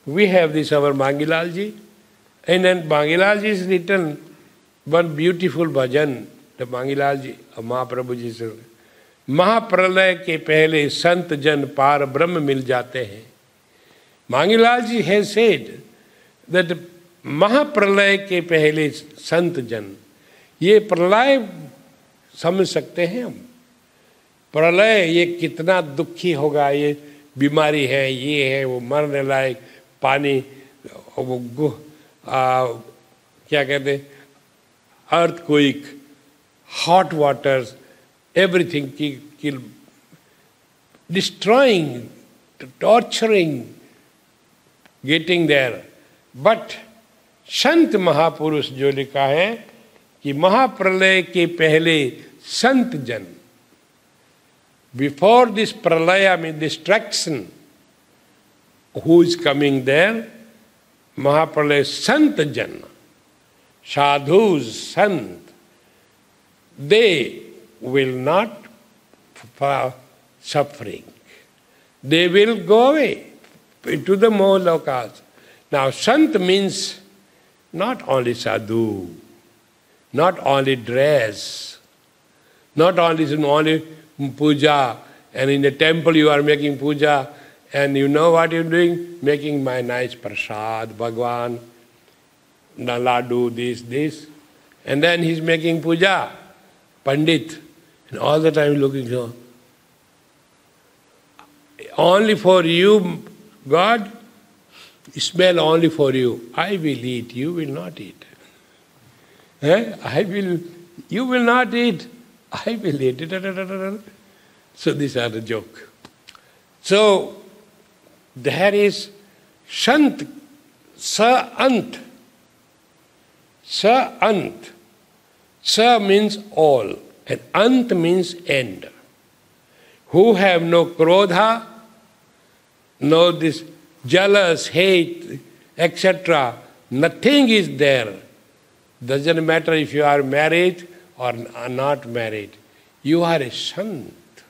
We have this, our Mangilalji. And then Mangilalji has written one beautiful bhajan, the Mangilalji, Mahaprabhu ji said, महाप्रलय के पहले संत जन पार ब्रह्म मिल जाते हैं. Mangilalji ji has said that महाप्रलय के पहले संत जन, ये प्रलय समझ सकते हैं हम. प्रलय ये कितना दुखी होगा, ये बीमारी है, ये है, वो मरने लायक, पानी, वो क्या कहते, earthquake, hot waters, everything kill, destroying, torturing, getting there. But संत महापुरुष जो लिखा है कि महाप्रलय के पहले संत जन, before this pralaya, means destruction, who is coming there? Mahapralaya sant jan, sadhus, sant, they will not suffering. They will go away into the more lokas. Now, sant means not only sadhu, not only dress, not only puja, and in the temple you are making puja, and you know what you're doing? Making my nice prasad, Bhagwan, laddu, this. And then he's making puja, Pandit, and all the time looking so. Only for you, God, smell only for you. I will eat, you will not eat. You will not eat, I will eat. So these are the joke. So there is Sant, Sa Ant. Sa Ant. Sa means all, and Ant means end. Who have no krodha, no this jealous, hate, etc. Nothing is there. Doesn't matter if you are married or not married. You are a Sant.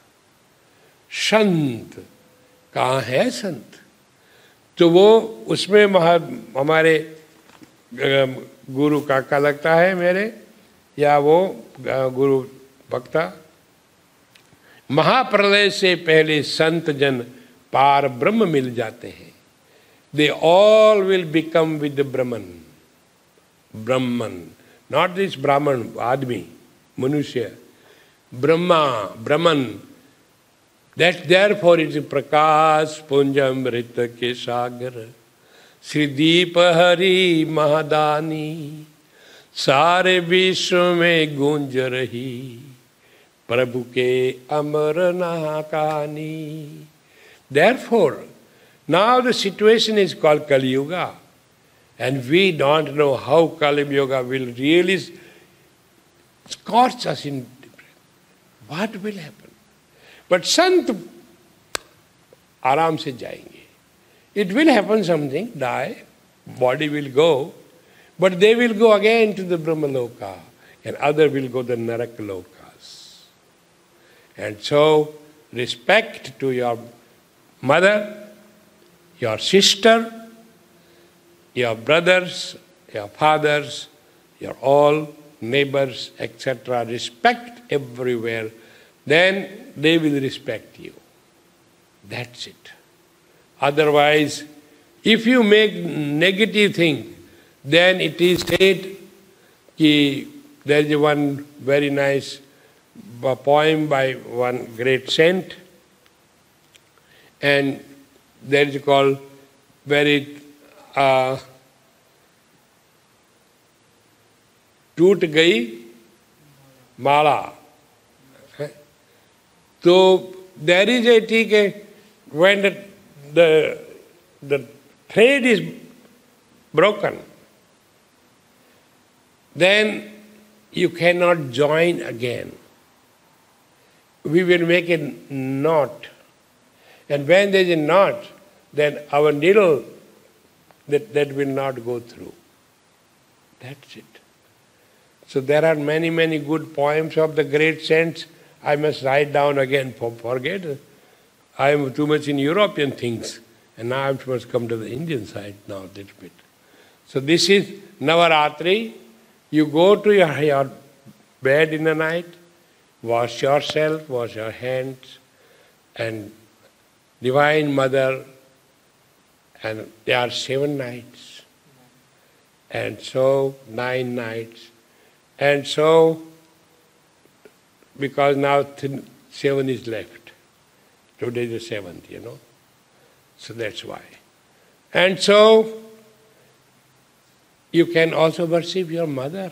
Sant. कहाँ है संत? तो वो उसमें हमारे गुरु काका लगता है मेरे, या वो गुरु भक्ता. महाप्रलय से पहले संत जन पार ब्रह्म मिल जाते हैं. They all will become with the Brahman. Brahman. Not this Brahman, Admi, Manusya. Brahma, Brahman. That therefore it is Prakash Punjamrita ke Sagar Sri Deepa Hari Mahadani सारे विश्व में गूंज रही प्रभु के अमर कहानी. Therefore, now the situation is called Kali Yuga, and we don't know how Kali Yuga will really scorch us in what will happen. But Sant आराम से जाएंगे. It will happen something, die, body will go, but they will go again to the Brahmaloka, and other will go the Narakalokas. And so, respect to your mother, your sister, your brothers, your fathers, your all neighbors, etc. Respect everywhere. Then they will respect you. That's it. Otherwise, if you make negative thing, then it is said that there is one very nice poem by one great saint, and that is called very टूट गई माला. So there is a ठीक when the thread is broken, then you cannot join again. We will make a knot, and when there is a knot, then our needle that will not go through. That's it. So there are many, many good poems of the great saints. I must write down again, forget. I am too much in European things. And now I must come to the Indian side now a little bit. So this is Navaratri. You go to your bed in the night, wash yourself, wash your hands, and Divine Mother, and there are 7 nights, and so 9 nights, and so because now 7 is left. Today is the 7th, So that's why. And so you can also worship your mother.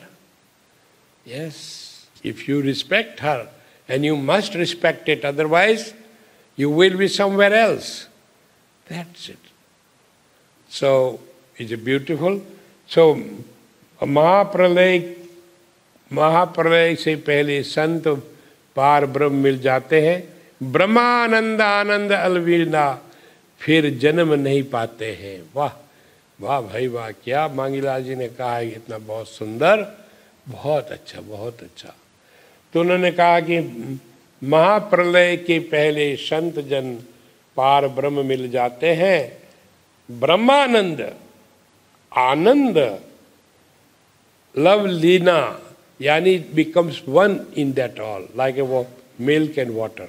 Yes, if you respect her, and you must respect it, otherwise you will be somewhere else. That's it. So it's beautiful. So महाप्रलय से पहले संत पार ब्रह्म मिल जाते हैं, ब्रह्मानंद आनंद अलविदा फिर जन्म नहीं पाते हैं। वाह वाह भाई वाह, क्या मांगीलाल जी ने कहा है, इतना बहुत सुंदर, बहुत अच्छा, बहुत अच्छा। तो उन्होंने कहा कि महाप्रलय के पहले संत जन पार ब्रह्म मिल जाते हैं, ब्रह्मानंद आनंद लव लीना, यानी becomes one in that all, like a milk and water.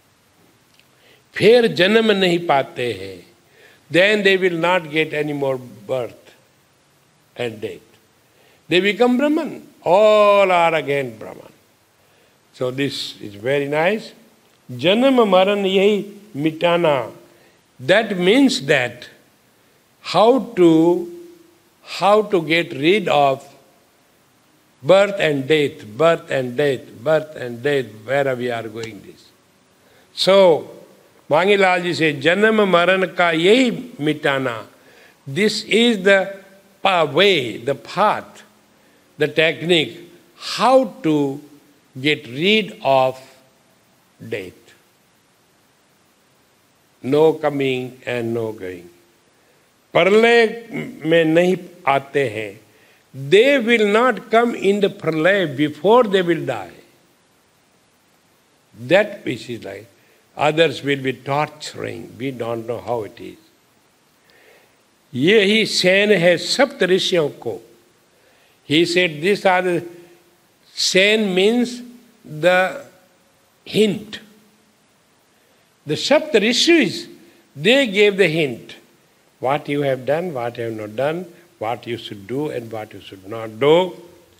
फिर जन्म नहीं पाते हैं, then they will not get any more birth and death. They become Brahman. All are again Brahman. So this is very nice. Janam maran yahi mitana. That means that how to get rid of birth and death, birth and death, birth and death, where we are going this. So Mangilal जी से जन्म मरण का यही मिटाना, this is the way, the path, the technique, how to get rid of death. No coming and no going. प्रलय में नहीं आते हैं. They will not come in the pralay before they will die. That which is like, others will be torturing. We don't know how it is. यही San है सप्त ऋषियों को. He said these are the sैन means the hint. The Sapta Rishis, they gave the hint. What you have done, what you have not done, what you should do and what you should not do.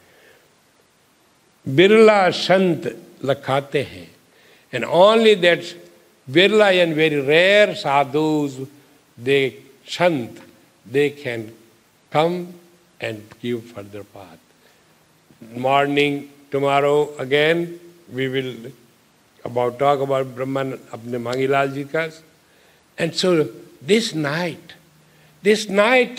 Birla Sant lakhate hai. And only that Birla and very rare sadhus, they Sant, they can come and give further path. Morning, tomorrow again, we will talk about Brahman, apne Mangilal ji ka. And so this night is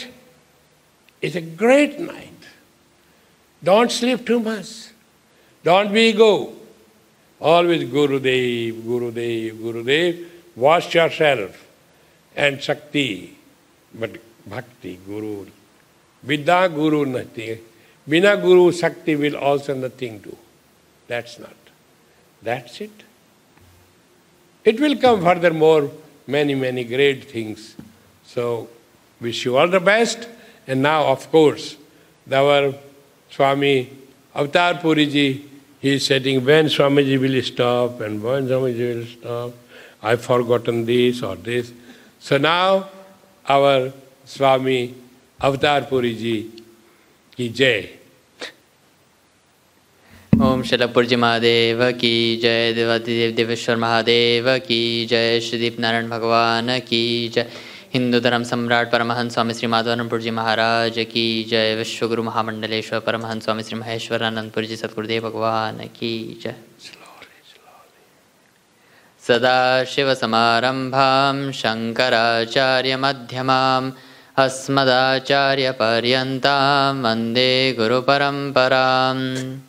a great night. Don't sleep too much. Don't be ego. Always Gurudev, Gurudev, Gurudev. Wash yourself. And Shakti, but Bhakti, Guru. Vidya Guru nothing. Bina Guru, Shakti will also nothing do. That's not. That's it. It will come furthermore, many, many great things. So, wish you all the best. And now, of course, our Swami Avatar Puriji, he is saying when Swamiji will stop and when Swamiji will stop. I've forgotten this or this. So now, our Swami Avatar Puriji ki jai. ओम शैलपुरजी महादेव की जय, देवादिदेव देवेश्वर महादेव की जय, श्रीदीप नारायण भगवान की जय, हिंदू धर्म सम्राट परमहंस स्वामी श्री माधवानंदपुर जी महाराज की जय, विश्वगुरु महामंडलेश्वर परमहंस स्वामी श्री महेश्वरानंदपुर जी सद्गुरुदेव भगवान की जय। सदाशिव समारंभां शंकराचार्य मध्यमां अस्मदाचार्य पर्यन्तां वंदे गुरु परंपरां।